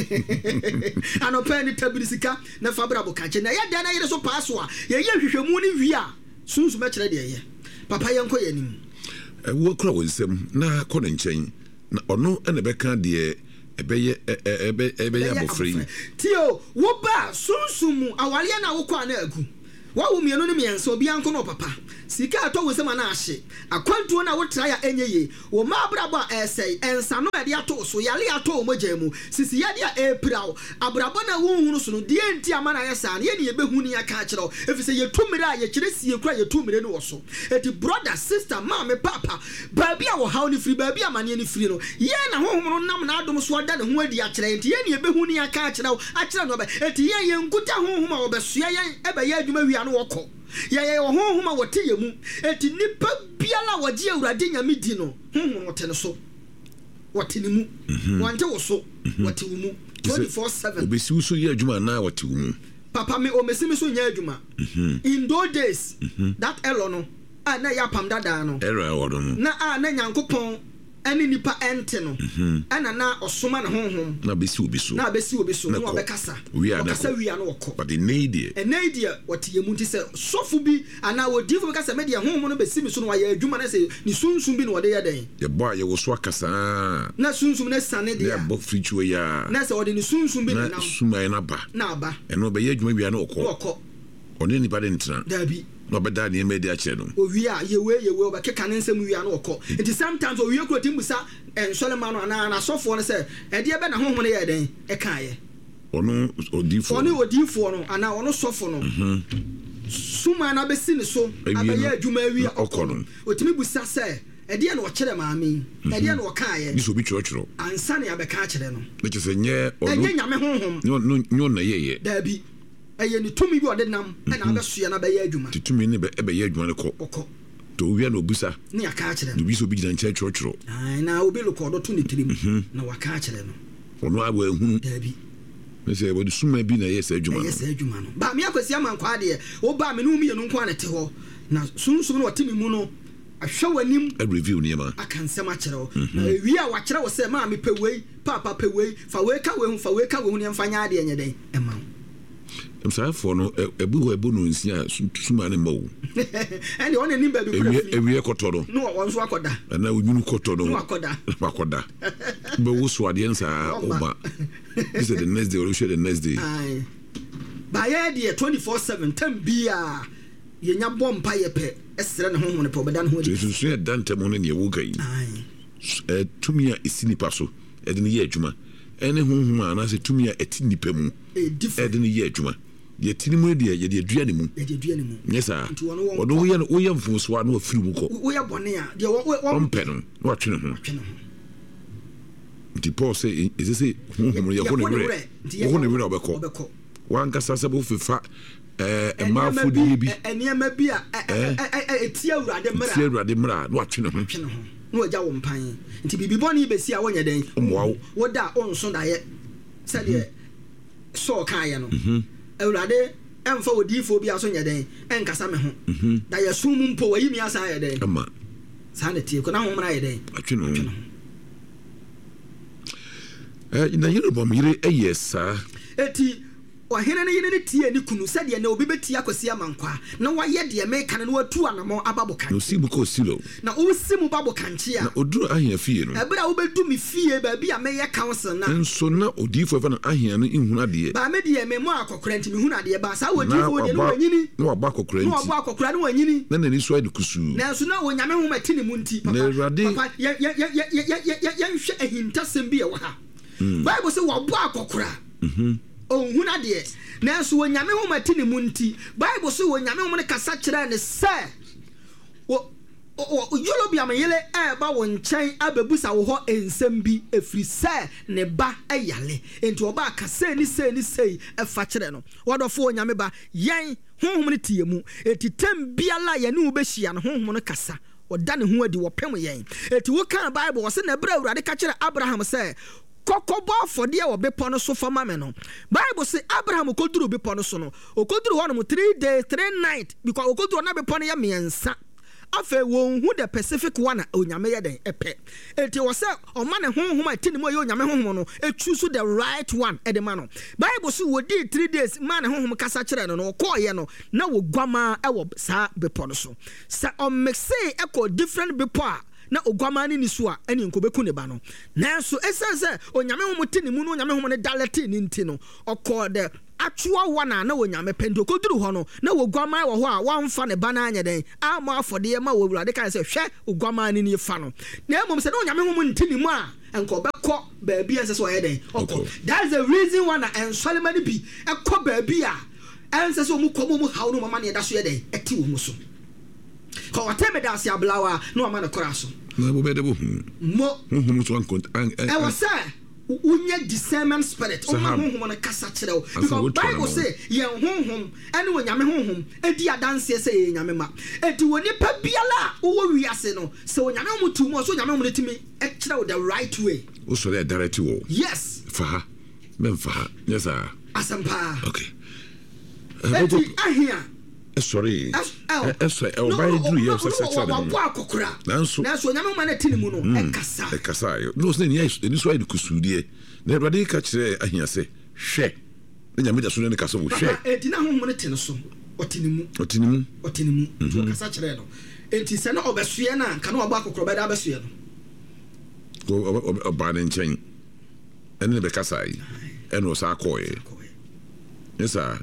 ano pay ni tabiri sika na fabra bo kanche na ye de na ye so paso a ye ye hwehwemu ni wi a sunsu me kire de ye papa ye nko ye nim e wo kra wo nsem na ko ne nchen na ono ene be kan de ebeye ebe ebe ya bofree tio wo ba sunsu mu awale na wo kwa na agu wa wo mienu ne mienso obi anko no papa sika ato wo sema na ahye akwantuo na wo tra ya enyeye wo ma abrabo a esei ensa no e de ato so yale ato mo jamu sisi ya de april abrabo na wo hunu so no de enti ama na yesa na ye ne ye behu ni aka akiro efise ye tumire a ye kire sie kura ye tumire no wo so eti brother sister ma me papa ba bia wo haw ni free ba bia mane ni free no ye na honhom no nam na adom so da ne ho adi akire enti ye ne ye behu ni aka akiro akire no ba eti ye ye nkuta honhom a wo besua ye ebe ye adwuma wi ano woko ya ya honhom a wote ye mu eti nipa biala waje awurade nyame di no honhom wote ne so wote ne mu wante wo so wote wo mu twenty-four seven obesi wo so ye adwuma na wote wo mu papa me o mesi me so nya adwuma in those days that elo no a na ya pam dada no era wodo no na a na nyankopon ɛne nipa ɛnte no ɛna na ɔsoma ne honhom na bɛsi obi so na bɛsi obi so na ɔbɛkasa ɔkasa wia no wɔkɔ but ɛnɛ deɛ ɛnɛ deɛ wɔte yɛ mu nti sɛ sɔfo bi anaa wɔdifo bi kasa mɛdeɛ honhom no bɛsi mi so no wɔayɛ adwuma no sɛ ne sunsum bi na wɔde yɛ dɛn yɛbɔ a yɛwɔ so akasaa na sunsum no sane deɛ yɛbɔ firikyiwa yi a na sɛ wɔde ne sunsum bi na nenam sumae no aba na aba ɛno bɛyɛ adwuma wia no wɔkɔ wɔkɔ ɔne nipa de ntena daabi na ɔbɛda nneɛma adi akyerɛ no owie a yɛwe yɛwe ɔbɛkeka ne nsɛm wia no wɔkɔ nti sometimes owie kuro tim busa nsɔlema no anaa n'asɔfoɔ no sɛ ɛdeɛ bɛ na honhom no yɛ dɛn ɛkaeɛ ɔno odiifoɔ ɔne odiifoɔ no anaa ɔno sɔfo no suma no abɛsi ne so abɛyɛ adwuma awie ɔkɔ no ɔtumi busa sɛ ɛdeɛ na ɔkyerɛ maame yi ɛdeɛ na ɔkaeɛ bi sɛ obi kyerɛkyerɛ ansa ne abɛka akyerɛ no na kyerɛ sɛ nyɛ ɛnyɛ nyame honhom nyɛ ɔna yɛyɛ daabi ɛyɛ ne tumi bi ɔde nam ɛna abɛsoɛ no abɛyɛ adwuma nti tumi ne ɛbɛyɛ adwuma no kɔ ɔkɔ nti owia na obusa ne yɛka akyerɛ na no obi sɛ obi gyina nkyɛn kyerɛkyerɛ na obi lokɔɔdɔ to ne tirim na waka akyerɛ no ɔno abɔ ahunu daabi na sɛ wɔde suma bi na ɛyɛ saa adwuma ɛyɛ no saa adwuma no ba me akwasi ama nkwa adeɛ wobaa me ne womienu nko a ne te hɔ na sunsum no wɔte me mu no ahwɛ w'anim ɛreview nneɛma aka nsɛm akyerɛ wo na ɛwie a wakyerɛ wo sɛ maa mepɛ wei paapa pɛ wei fa wei ka wei ho fa wei ka wei ho ne ɛmfa nyɛ adeɛ nyɛ dɛn ɛma wo msaafoɔ no ɛbi hɔ ɛbɔ no nsia suma ne ma wo ɛne ɔne nim baabi awie kɔtɔ no na wɔn nso akɔda ɛna onwunu kɔtɔ no wakɔda wakɔda bɛwo so adeɛ nsaa ɔba this is the next day or the next day baayɛ deɛ twenty-four seven tam bia yɛnya bɔ mpa yɛ pɛ ɛsrɛ ne honhom ne pɛ ɔbɛda ne ho adi susu yɛ da ntɛm ho ne neɛ woka yi tumi a ɛsi nipa so ɛde ne yɛ adwuma ɛne honhom a anaasɛ tumi a ɛti nipa mu ɛde ne yɛ adwuma deɛ tini mu deɛ yɛde adua ne mu nyɛ saa ɔno woyɛ woyɛ mfomsoa na wafiri mu kɔ woyɛ bɔne a deɛ ɔmpɛ no na watwe ne ho nti Paul sɛ ɛsɛ sɛ honhom no yɛho ne werɛ wɔho ne werɛ a wobɛkɔ wankasa sɛ wofefa ɛmaafo deɛ bi nneɛma bi a ɛtia awurade mmara ɛtia awurade mmara na watwe ne ho na wagya wo mpan nti biribi bɔne bɛsi a wɔnyɛ dɛn ɔmmoa wo woda a ɔnso daeɛ sɛdeɛ sɔɔ kaeɛ no awurade ɛmfa odiifoɔ bi a so nyɛ dɛn ɛnkasa me ho da yɛsom mu mpo wayi mi asa yɛ dɛn ama saa ne tie ko na homra yɛ dɛn atwe no ho eh na yere bom yere ɛyɛ saa eti ɔhene ne yene ne tie ne kunu sɛdeɛ na obi bɛtie akwasi amankwa na wayɛ deɛ meka no na watu anamɔ ababo kan no si bu ko silo na wosi mu babo kanche a na oduru ahia fie no ɛbra wobɛdu me fie baabi a mɛyɛ council na nso na odifo fa na ahia no nhuna deɛ ba me deɛ me mo akɔkora nti me huna deɛ ba saa odifo deɛ no wanyini na waba akɔkora nti na waba akɔkora no wanyini na nani so ade kusu na nso na wonyame ho mati ne mu nti papa papa yɛ yɛ yɛ yɛ yɛ nhwɛ ahintasɛm bi ɛwɔ ha bible sɛ wabɔ akɔkora mhm ohuna deɛ nanso wonyame ho mati ne mu nti bible so wonyame ho ne kasa kyerɛ ne sɛ wo yolo bi amayele ɛba wo nkyɛn abebusa wo hɔ ensɛm bi efiri sɛ ne ba ɛyale enti oba akasa ni sɛ ni sɛ ɛfa kyerɛ no wɔdɔfo wonyame ba yɛn honhom ne tie mu eti tem biala yɛ ne wo behia no honhom ne kasa wɔda ne ho adi wɔpem yɛn eti wo kan bible wɔ sɛ na bra awurade ka kyerɛ abraham sɛ kokobɔ afɔdeɛ wɔ bepɔ no so fama me no bible say abraham okoduru bepɔ no so no okoduru hɔ no three days three night because okoduru na bepɔ no yɛ miɛnsa afei wɔn hu the Pacific one a onyame yɛ den ɛpɛ enti wɔ sɛ ɔma ne honhom a tini mu yɛ onyame honhom no etu so the right one ɛde ma no bible so wɔdi three days ma ne honhom kasa kyerɛ no no ɔkɔɔyɛ no na wɔguama ɛwɔ saa bepɔ no so sɛ ɔmɛsɛ ɛkɔ different bepɔ a na ogwama ni so a ene nkobeku ne ba no nanso esense onyame ho ti ne mu no onyame ho ne dalete ni nti no okọ de atwa wana na onyame pendo koduru ho no na wogwama wo ho a wamfa ne ba na anya den ama afode ma wo wurade kan se hwe ogwama ni ni fa no na emom se na onyame ho nti ne mu a enko bekọ ba bia ense so ye den okọ that's the reason why na ensolema ni bi ekọ ba bia ense so mu kọ mu hawo no mama ne da so ye den eti wo mu so ko wateme da sia blawa no ama na kora so na bo bede bo mo honhom so ankont e was say unya discernment spirit o ma honhom na kasa kire o because bible say ye honhom ene onyame honhom edi adanse say ye nyame ma edi woni pa biala wo wiase no se onyame honhom tu mo so onyame honhom timi e kire o the right way o so le direct wo yes fa ha men fa ha yes ah asampa okay edi ahia sorry eh sorry e oba duru ye so section na wa akokora nanso nanso nyame ma na tini mu no e kasa e kasa no so ni ni so ayi kusudie na Awurade ka kire ahia se hwe na nyame da so ne kasa wo hwe e di na honhom ne tene so otini mu otini mu otini mu so kasa kire no enti se na obesue na ka na oba akokora be da besue no go oba ne nchen ene be kasa yi ene o sa akoye yesa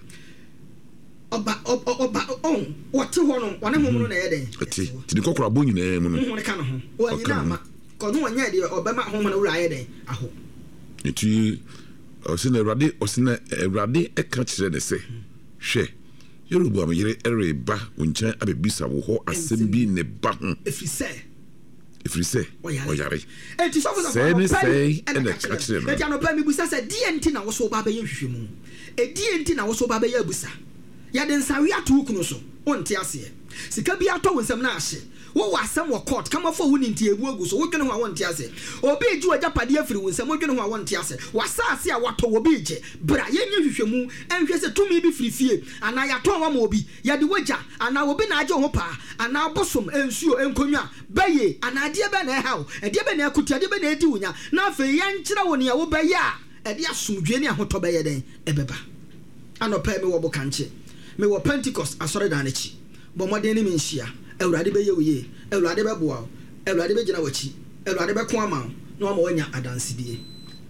oba oba on wote ho no wane ho no na ye den ti ti ni kokora bo nyina mu no ho ne ka no ho o nyina ma ko no nya de oba ma ho mo na wura ye den aho eti osina Awurade osina Awurade e ka kire ne se hwe Yoruba am yire ereba wonchen abebisa wo ho asem bi ne ba ho efrise efrise oyare enti so for the say and the kire no enti anopa mi busa se die enti na wo so ba ba ye hwehwemu e die enti na wo so ba ba ye abusa ya den sawe ato kunu so onte ase sika bi ato wonsam na ahye wo wasam wo court kama fo woni ntie ebu agu so wo dwene ho a wonte ase obi ju ajapade afiri wonsam wo dwene ho a wonte ase wasase a wato wo bi je bra ye nye hwehwemu enhwe se tumi bi firi fie ana ya to wa ma obi ya de wagya ana obi na age ho pa ana bosom ensuo enkonwa baye ana de be na ehaw e de be na akutia de be na edi wunya na afa ye nkyira wo ne ya wo baye a e de asomdwe ne ahoto baye den ebeba anopa me wo bokanche me wo Pentecost asore dan echi bo modern ni menhia Awurade be ye woye Awurade be boa Awurade be gina wachi Awurade be ko ama na ma wanya adansidie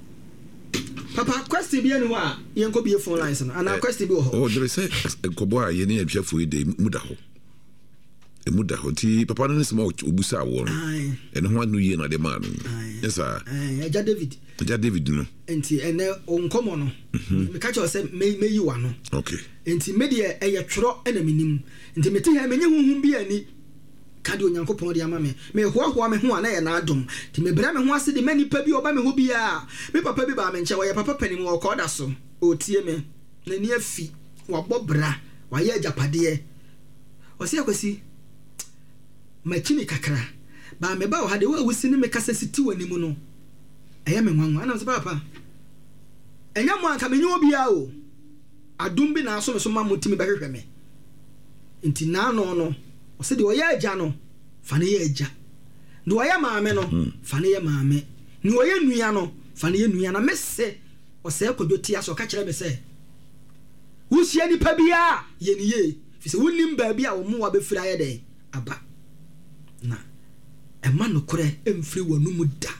papa question bi enu a yenko bi phone lines no ana question bi wo ho oh there say enkobo a ye ne ahwafo ide muda ho e muda ho ti papa no nsema obusa wo no ene ho anu ye na de ma no yes ah eh eja David eja David no enti ene onkomo no me ka che say meyi wa no okay enti me de eye tworo ena minim enti me ti ha menye huhum bi ani kade onyankopon de ama me me hoahoa me ho ana ye na adom ti me bra me ho ase de mani pa bi oba me ho bi a me papa bi ba me nche wo ye papa panim wo ko da so o tie me na ni afi wa bobra wa ye ajapade o se akwasi machini kakra ba me ba wo hade wo awusi ne me kasa siti wani mu no eye me nwanwa ana so papa enya mo anka me nyi obi a o adum bi na so me so ma mutimi ba hwehwe me nti na no no o se de o ye agya no fa ne ye agya de o ye maame no fa ne ye maame ni o ye nua no fa ne ye nua na me se o se kodoti aso ka kire me se wo hia ni pa bia ye ni ye fi se wonim ba bia wo mu wa be fira ye den aba na e ma no kore emfiri wonu mu da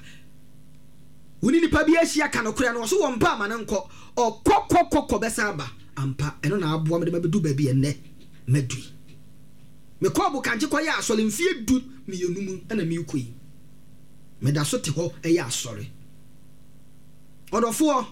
woni ni pa bia hia ka no kore no so wo mpa ma ne nko o kokokoko be sa aba ampa eno na aboa me de be du ba bia enne medui me ko bu kanche ko ya asole mfie du me yenumu na me koi me da so te ho e ya asore odofo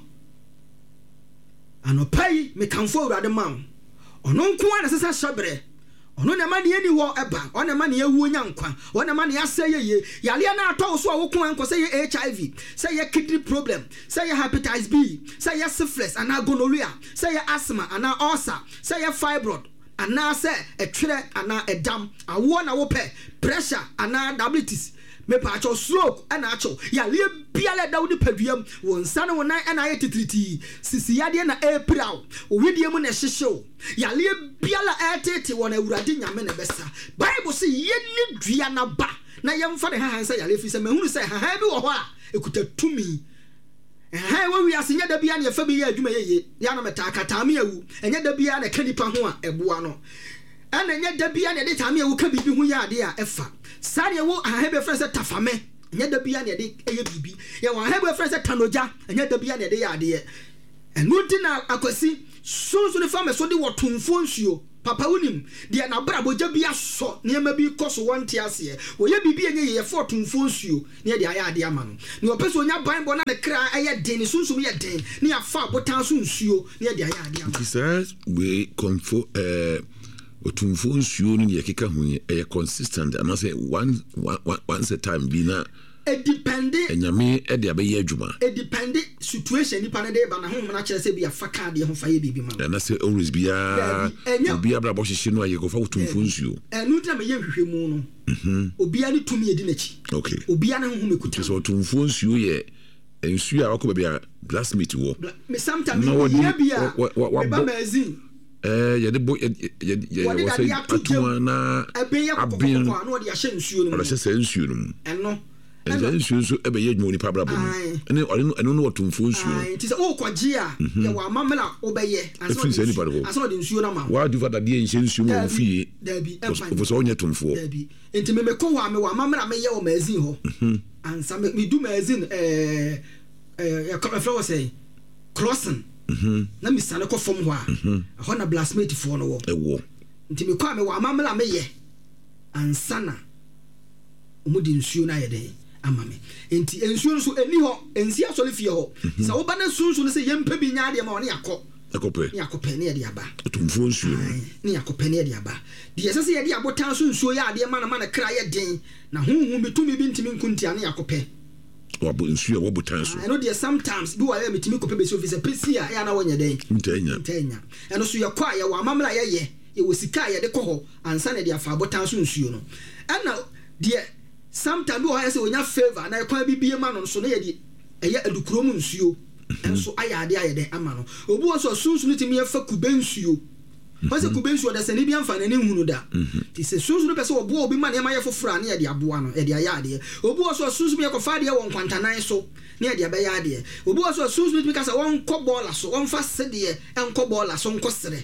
anopai me kanfo Awurade mam ono nko ana sesa shabre ono na ma ne ani ho eba ono ma ne ewu nyankwa ono ma ne aseye ye yale na ato so a wo ko anko say H I V say kidney problem say hepatitis B say syphilis ana gonorrhea say asthma ana ulcer say fibroid ana say a twere ana edam awo na wo pe pressure ana diabetes me pa cho stroke ana acho yale biale da wo ni paduam wo nsa ne wo nan ana ye titriti sisi yade na april wo widie mu na hyehyew yale biala atete wo na Awurade nyame na besa bible say ye ni dua na ba na ye mfa ne hahan say yale fi say mahunu say hahan bi wo ho a ekuta tumi eh wo wi asenya da bia na ye fa bi ye adwuma ye ye ya na meta akatame awu enya da bia na kanipa ho a eboa no ana enya da bia na de tame awu ka bibi ho ya ade a efa sare wo hahan be friend say tafame enya da bia na de eye bibi ye wo hahan be friend say tanoja enya da bia na de ya ade enu di na akwasi sunsun ne fama so de wotumfo nsuo papa wonim de na bra boja bia so ne ma bi koso wonte ase wo ye bibi enye ye fo tumfo nsuo ne de aya ade ama no ne opeso nya bible na ne kra eye den sunsun ye den ne afa botan so nsuo ne de aya ade ama says we confo eh otumfo nsuo ne ye keka hu ye consistent and say one once a time bi na it depende enyame e de abaye adwuma it depende situation ni pa na de ba na ho na kire se bia faka de ho fa ye bibi ma na say always bia obi abra bo hihye no aye go fa otumfo nsuo enu tra me ye hwehwemu no mhm obi ani tumi edi na chi okay obi ani ho mekuta so otumfo nsuo ye nsuo a wakoba bia blasmith wo me sometimes ye bia we ba mazin eh yɛde bo yɛ wɔ sɛ atuma na abin no wɔde ahyɛ nsuo no mu ɔde sɛ nsuo no mu ɛno ɛna nsuo nso ɛbɛyɛ adwuma nipa brabɔ mu ɛne ɔno ɛno no wɔtomfo nsuo no nti sɛ wokɔgye a yɛwɔ amamela wobɛyɛ ɛfiri sɛ nipa hɔ asɛ ɔde nsuo no ma waadu fa dadeɛ nhyɛ nsuo mu wɔ fie daabi ɔfo sɛ ɔnyɛ tomfoɔ daabi nti memekɔ hɔ a mewɔ amamela meyɛ wɔ magazine hɔ ansa medu magazine ɛɛ ɛfrɛ wɔ sɛ crossing na misane kɔ fam hɔ a ɛhɔ na blasmate foɔ no wɔ ɛwɔ nti mekɔ a mewɔ amamela meyɛ ansa na ɔmo de nsuo no ayɛ dɛn ama me nti nsuo no so ɛni hɔ ɛnsi asɔre fie hɔ sɛ woba ne sunsu no sɛ yɛmpɛ bi nya adeɛ ma ɔne yakɔ ɛkɔpɛ ne yakɔpɛ ne yɛde aba tomfoɔ nsuo no ne yakɔpɛ ne yɛde aba deɛ ɛsɛ sɛ yɛde abotan so nsuo yɛ adeɛ ma na ma ne kra yɛ den na honhom bi tumi bi ntimi nkuntia ne yakɔpɛ wabo nsuo a wɔbotan so ɛno deɛ sometimes bi wɔ yɛ metimi kɔpɛ bɛsi ofi sɛ pɛsi a ɛyɛ na wɔnyɛ dɛn ntanya ntanya ɛno so yɛkɔ a yɛwɔ amamla yɛyɛ yɛwɔ sika a yɛde kɔ hɔ ansa na yɛde afa abotan so nsuo no ɛna deɛ sometimes bi wɔ yɛ sɛ wɔnya favor na ɛkwan bi bie ma no nso na yɛde ɛyɛ adukuro mu nsuo ɛnso ayɛ adeɛ ayɛ dɛn ama no obi wɔ so sunsun timi yɛfa kube nsuo pase kube nsuo da sɛ ne bi amfa na ne hunu da ti sɛ sunsun pɛ sɛ wɔboa obi ma ne ma yɛ foforɔ ne yɛde aboa no yɛde ayɛ adeɛ obi wɔ so sunsun yɛ kɔfa adeɛ wɔ nkwantanan so ne yɛde abɛyɛ adeɛ obi wɔ so sunsun timi ka sɛ wɔn kɔ bɔɔla so wɔn fa sedeɛ ɛnkɔ bɔɔla so nkɔ sere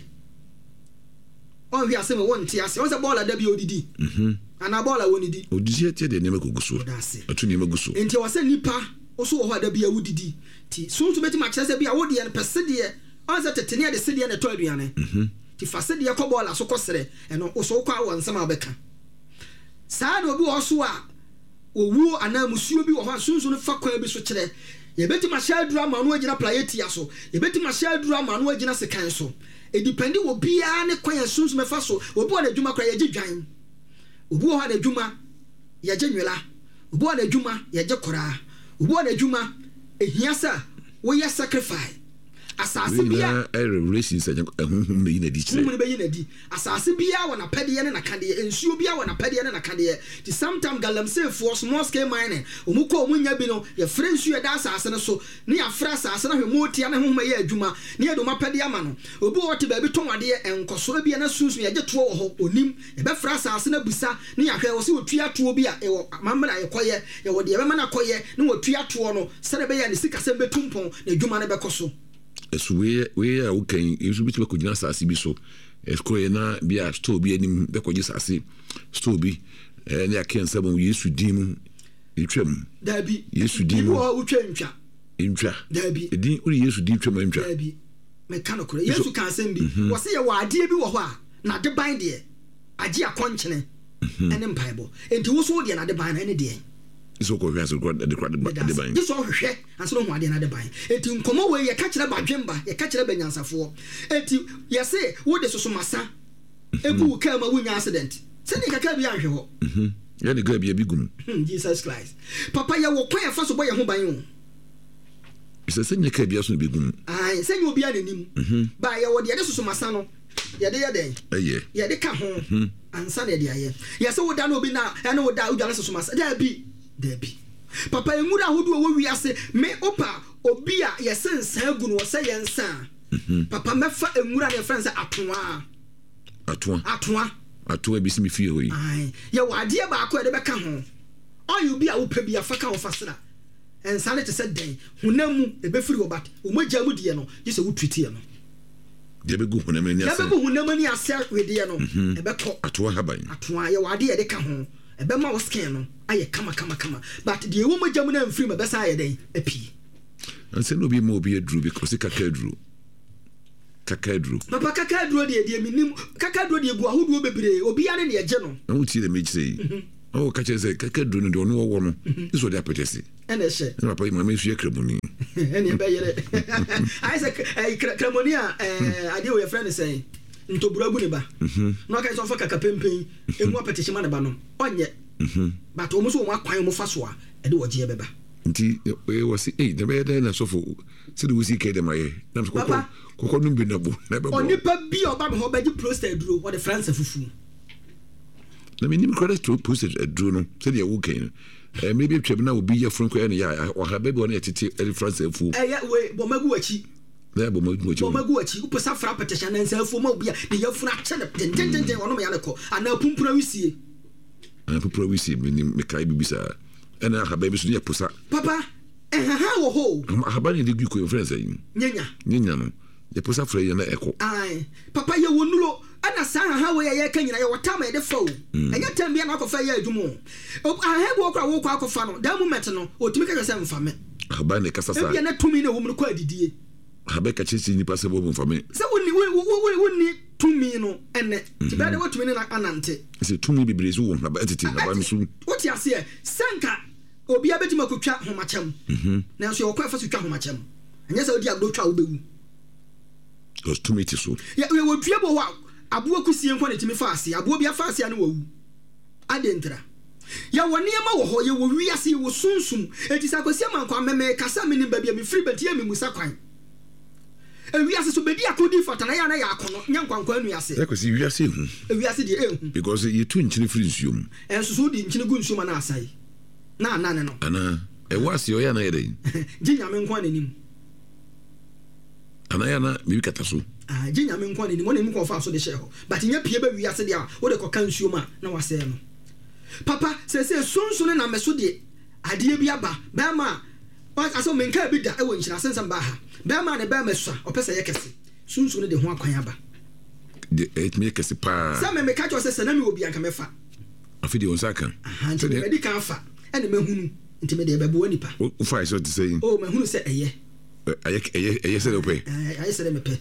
wɔn hwi asɛm wɔn nte ase wɔn sɛ bɔɔla da bi odidi ana bɔɔla wɔn didi odidi ɛte de nneɛma gugu so atu nneɛma gugu so nti wɔ sɛ nipa oso wɔ hɔ da bi awudidi ti sunsun bɛti ma kyerɛ sɛ bi a wodi yɛ pɛ sedeɛ ɔn sɛ tete ne yɛde sedeɛ na tɔ aduane ti fa sedeɛ kɔ bɔɔla so kɔ sere ɛno oso kɔ awɔ nsɛm a bɛka saa na obi wɔ so a owuo anaa musuo bi wɔ hɔ sunsun fa kwan bi so kyerɛ yɛbɛti ma hyɛ aduru ama no agyina playetia so yɛbɛti ma hyɛ aduru ama no agyina sekan so edipendi wɔ biara ne kwan yɛ sunsun mɛfa so obi wɔ n'adwuma kora yɛgye dwan obi wɔ hɔ n'adwuma yɛgye nwela obi wɔ n'adwuma yɛgye koraa obi wɔ n'adwuma ehia sɛ wɔyɛ sacrifice asase bia a revelation sɛ ɛhonhom bɛyi na di kyerɛ honhom bɛyi na di asase bia wɔ na pɛdeɛ ne na kadeɛ nsuo bia wɔ na pɛdeɛ ne na kadeɛ ti sometime galamseefoɔ small scale mining ɔmo kɔ ɔmo nya bi no yɛfrɛ nsuo ɛda asase no so ne yɛafrɛ asase no hwɛ mootia ne honhom yɛ adwuma ne yɛde ɔmo pɛdeɛ ama no obi wɔ te baabi tɔn adeɛ ɛnkɔsoro bia na sunsun yɛgye toɔ wɔ hɔ onim yɛbɛfrɛ asase no busa ne yɛahwɛ wɔ sɛ wɔtua toɔ bi a ɛwɔ mamra yɛkɔyɛ yɛwɔ deɛ ɛbɛma no akɔyɛ ne wɔtua toɔ no sɛde bɛyɛ ne sikasɛm bɛtu mpɔn na adwuma no bɛkɔ so so we we a wokan yesu bi tibako gina asase bi so esko ye na bi a store bi anim bɛkɔgye asase store bi eh ne aken sabon yesu dim etwam dabi yesu dim wo wotwa ntwa ntwa dabi edin uri yesu dim twam ntwa dabi me kan okoro yesu kan asɛm bi wo se ye wa ade bi wɔ hɔ a na de ban de agye akɔnkyene ɛne mpaebɔ enti wo so de na de ban na ne de so ko hwɛ so ko de kwa de ban de so hwehwɛ anso no ho ade na de ban enti nkomo we ye ka kyerɛ badwemba ye ka kyerɛ banyansafoɔ enti ye se wo de soso masa egu ka ma wunya accident se ni kaka bi ahwɛ hɔ mhm ye de ga bi bi gum Jesus Christ papa ye wo kwan fa so boye ho ban o se se nyeka bi aso bi gum ai se nyi obi ananim ba ye wo de de soso masa no ye de ye den eye ye de ka ho ansa na ye de aye ye se wo da no obi na ene wo da udwale soso masa da bi dabi papa enwura ahodo wo wiase me opa obi a yesensa gu no se yensa papa mefa enwura ne friends atoa atoa atoa atoa bi simi fie hoyi ai ye wade ba akọ de beka ho oyu bi a wo pa bi afa ka wo fasra ensa ne te se den hunamu e be firi obat o mogya mu de no je se wo twiti no de be gu hunamu ni ase de be gu hunamu ni ase we de no e be ko atoa haban atoa ye wade ye de ka ho ebe ma wo skin no aye kama kama kama but de wo mogya mu na mfiri ma besa aye den api anse no bi mo bi aduru because kaka aduru kaka aduru papa kaka aduru de de minim kaka aduru de gu ahodo bebre obi ane ne ye no na wuti de mekyire oh kache se kaka aduru no de ono wo no iso de apetese ene hye na papa ma me su yakramuni ene be yere ai se kramoni a eh ade wo ye friend say ntobura gu ne ba no ka so fa kaka pempen emu apetese ma ne ba no onye but omo so omo akwan mo fa so a e de wo je beba nti we was eh de be de na so fo se de wusi ke de maye na so kokko kokko num bi na bo na be bo oni pa bi oba me ho ba ji prostate duro wo de France fufu na me nim credit to prostate duro no se de wo kan eh maybe twem na obi ye fun ko e na ya o ha be bo na tete e France fufu eh ya we bo magu achi na bo magu achi bo magu achi upo safra petition na nsafu ma obi a de yafuna ache ne tentententen wono me ya ne ko ana pumpura wisie ana pumpura wisie me kai bibisa ana haba bi so de posa papa eh ha wo ho haba ne de gu ko friends ayi nyanya nyanya no de posa fra ye na eko ai papa ye wonulo ana sa ha wo ye ye kan nyina ye wotama ye de fa o enya tam bia na akofa ye adwumo ha bo kra wo kwa akofa no da moment no otumi ka se mfa me haba ne kasa sa bia na tumi na wo mu ko adidie haba ka chisi ni pase bo mfa me se woni woni tumi no ene ti bia de wo tumi na anante se tumi bibre so wo haba etete haba mi so woti ase e sanka obi abetima kotwa homacham mhm na so okwa fa so twa homacham anya se odi agdo twa wo bewu cause tumi ti so ya wo dua bo wa abo akusie nkwa ne timi fa ase abo bia fa ase ane wo wu adentra ya woni ma wo ho ye wo wi ase wo sunsum eti sa kwasia man kwa meme kasa me ni ba bia me free betia me musa kwan e wi ase so bedi akodi fatana ya na ya akono nya nkwankwa anu ase e kwasi wi ase hu e wi ase de e hu because you tu nchini free nsuom en so so di nchini gu nsuom na asai na na ne no ana e wase o ya na yede ginya me nkwa nanim ana ya na mi kata so ah ginya me nkwa nanim wona mi ko fa so de she ho but nya pie ba wi ase de a wo de ko kan nsuom a na wase no papa se se sunsun na meso de ade bi aba ba ma aso menka bi da e wo nhyira sensan ba ha ba ma ne ba meso opese ye kese sunsun de ho akwan aba de et me kese pa sa me me ka cho se se na mi obi anka mefa afidi on saka aha nti me di kan fa ene mahunu nti me de be bo nipa o fa so to say o mahunu se eye eye eye eye se de pe eye se de me pe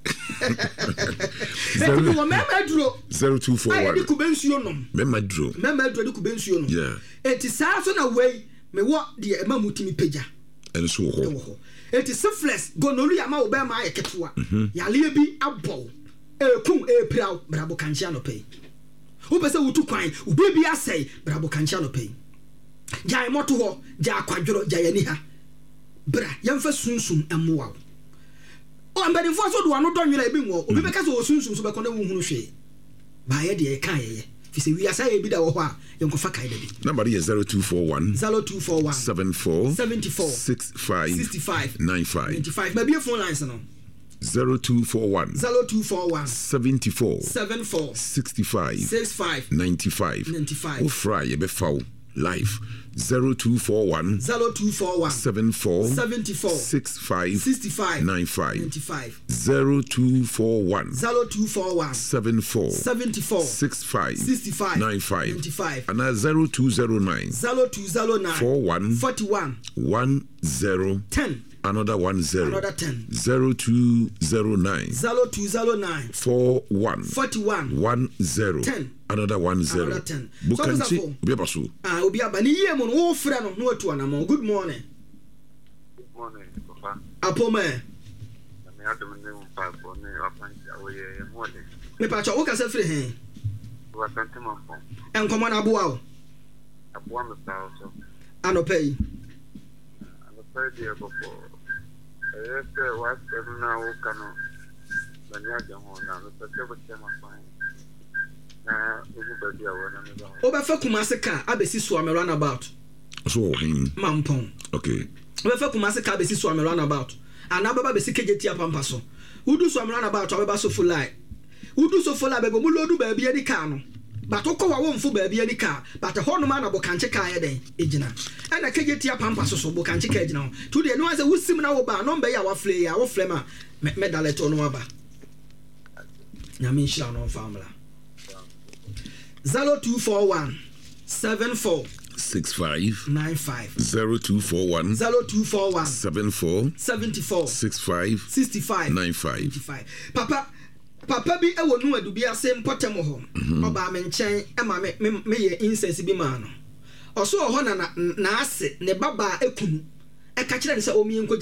zero wo mema duro zero two four one ayi ku bensuo nom mema duro mema duro di ku bensuo nom yeah eti saa so na wei me wo de ema mutimi peja ene so ho eti syphilis gonolu ya ma wo be ma ayeketua ya le bi abo ekum epraw brabo kanchia no pay wo pese wutu kwan wo bi asai brabo kanchia no pay jai moto ho ja kwadworo ja yani ha bra yemfa sunsum emwa o ambani fo so do anu donwira ebi ngo obi be ka so sunsum so be kona wo hunu hwe ba ye de e kan ye fi se wi asai ebi da wo ho a yenkofa kai da bi number is zero two four one zero two four one seven four seven four six five six five nine five ninety-five maybe phone lines no zero two four one zero two four one seven four seven four six five six five ninety-five ninety-five o fry ye be foul live zero two four one zero two four one seven four seven four six five six five nine five ninety-five zero two four one zero two four one seven four seven four six five six five nine five ninety-five and zero two zero nine zero two zero nine four one forty one one zero ten another one zero another ten zero two zero nine zero two zero nine four one forty one one zero ten another one zero another ten bukanchi obi abaso ah obi abani ye mo no frɛ no no atu anamo good morning good morning papa apoma me adom ne mpa ko ne apanti awoye mo de me pa cho wo ka se frɛ he wa tante mampo enkomo na aboa o aboa me pa so anopai anopai de boko ese wa se na wo kanu bani aja ho na me pa se bo tema fine na ugu baby awona me ba o ba fa kumase ka abesi so am run about so him mampon okay o ba fa kumase ka abesi so am run about ana baba besi kejeti apampa so udu so am run about o ba so full lie udu so full lie be mu lodu ba bia ni ka no but okọ wa wonfo ba bia ni ka but ho no ma na bo kanche ka ye den ejina ana kejeti apampa so so bo kanche ka ejina to de no ase wusim na wo ba no mba ya wa fle ya wo fle ma medaleto no aba nyame nshira no family zero two four one seven four six five nine five zero two four one zero two four one seven four seventy four six five sixty five nine five papa papa bi e wo nu adu bi ase mpotem ho oba me nchen e ma me me ye incense bi ma no oso ho na na ase ne baba ekunu e ka kire ne se o mi enko